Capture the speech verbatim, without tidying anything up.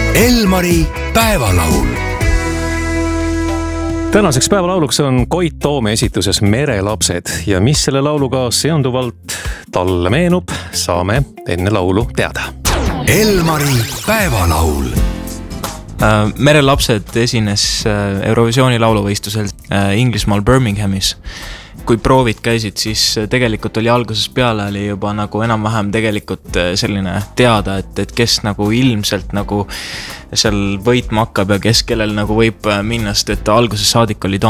Elmari päevalaul. Tänaseks päevalauluks on Koit Toome esituses Merelapsed ja mis selle lauluga seonduvalt talle meenub, saame enne laulu teada. Elmari päevalaul. Merelapsed esines Eurovisiooni lauluvõistlusel Inglismaal Birminghamis. Kui proovid käisid, siis tegelikult oli alguses peale oli juba nagu enam-vähem tegelikult selline teada, et, et kes nagu ilmselt nagu seal võitma hakkab ja kes kellel nagu võib minna, sest et alguses saadik oli